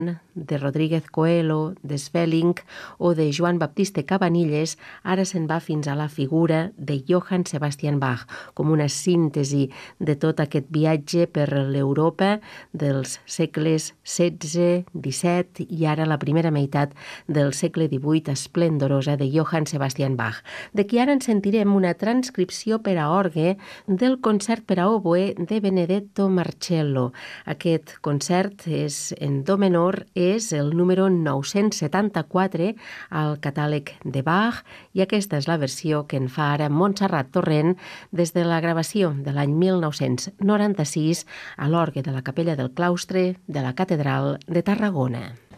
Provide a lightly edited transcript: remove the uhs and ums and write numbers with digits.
de Rodríguez Coelho, de Svelling o de Joan Baptiste Cabanilles, ara se'n va fins a la figura de Johann Sebastian Bach, com una síntesi de tot aquest viatge per l'Europa dels segles XVI, XVII i ara la primera meitat del segle XVIII esplendorosa de Johann Sebastian Bach, de qui ara en sentirem una transcripció per a orgue del concert per a oboè de Benedetto Marcello. Aquest concert és en do menor, és el número 974 al catàleg de Bach i aquesta és la versió que en fa ara Montserrat Torrent des de la gravació de l'any 1996 a l'orgue de la Capella del Claustre de la Catedral de Tarragona.